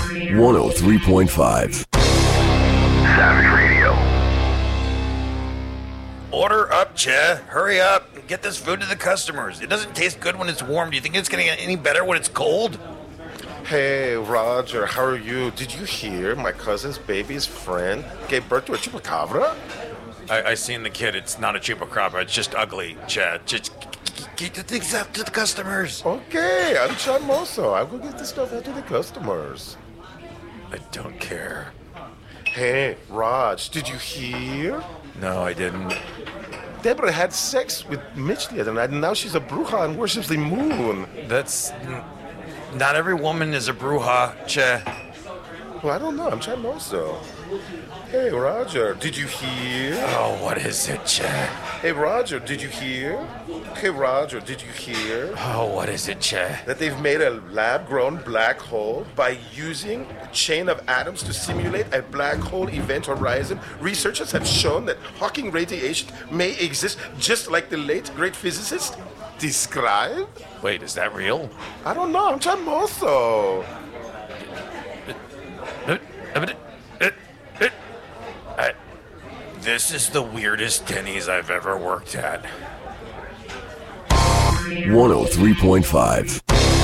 103.5. Savage Radio. Order up, Che. Hurry up and get this food to the customers. It doesn't taste good when it's warm. Do you think it's going to get any better when it's cold? Hey, Roger, how are you? Did you hear my cousin's baby's friend gave birth to a chupacabra? I seen the kid. It's not a chupacabra. It's just ugly, Che. Just get the things out to the customers. Okay, I'm Sean Mosso. I'll go get the stuff out to the customers. I don't care. Hey, Raj, did you hear? No, I didn't. Deborah had sex with Mitch the other night, and now she's a bruja and worships the moon. That's... Not every woman is a bruja, Che. Well, I don't know. I'm Sean Mosso. Hey, Roger, did you hear? Oh, what is it, Che? Hey, Roger, did you hear? Hey, Roger, did you hear? Oh, what is it, Che? That they've made a lab-grown black hole by using a chain of atoms to simulate a black hole event horizon. Researchers have shown that Hawking radiation may exist just like the late great physicist described. Wait, is that real? I don't know. I'm John Mosso. This is the weirdest Denny's I've ever worked at. 103.5.